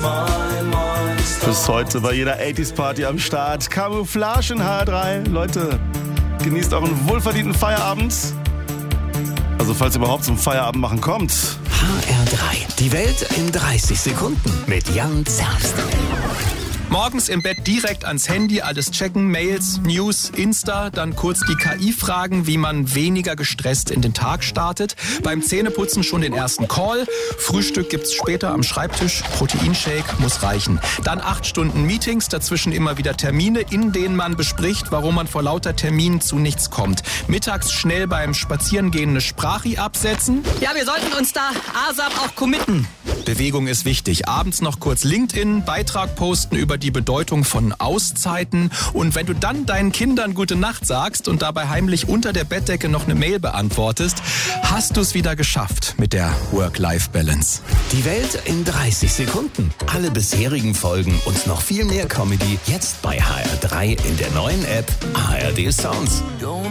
Bis heute bei jeder 80s Party am Start. Camouflage in HR3. Leute, genießt euren wohlverdienten Feierabend. Also falls ihr überhaupt zum Feierabend machen kommt. HR3. Die Welt in 30 Sekunden mit Jan Zerbst. Morgens im Bett direkt ans Handy, alles checken, Mails, News, Insta, dann kurz die KI fragen, wie man weniger gestresst in den Tag startet. Beim Zähneputzen schon den ersten Call. Frühstück gibt's später am Schreibtisch. Proteinshake muss reichen. Dann 8 Stunden Meetings, dazwischen immer wieder Termine, in denen man bespricht, warum man vor lauter Terminen zu nichts kommt. Mittags schnell beim Spazierengehen eine Sprachi absetzen. Ja, wir sollten uns da ASAP auch committen. Bewegung ist wichtig. Abends noch kurz LinkedIn, Beitrag posten über die Bedeutung von Auszeiten. Und wenn du dann deinen Kindern gute Nacht sagst und dabei heimlich unter der Bettdecke noch eine Mail beantwortest, hast du es wieder geschafft mit der Work-Life-Balance. Die Welt in 30 Sekunden. Alle bisherigen Folgen und noch viel mehr Comedy jetzt bei HR3 in der neuen App ARD Sounds.